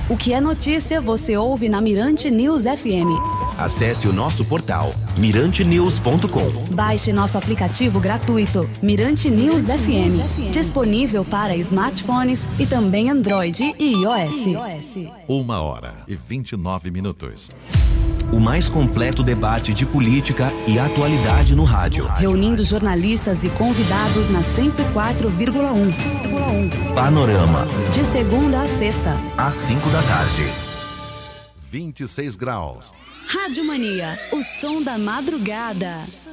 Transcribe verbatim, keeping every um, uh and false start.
O que é notícia você ouve na Mirante News F M. Acesse o nosso portal mirante news ponto com. Baixe nosso aplicativo gratuito Mirante News F M, disponível para smartphones e também Android e iOS. Uma hora e vinte e nove minutos. O mais completo debate de política e atualidade no rádio. Reunindo jornalistas e convidados na cento e quatro vírgula um. Panorama. De segunda a sexta, às cinco da tarde. vinte e seis graus. Rádio Mania, o som da madrugada.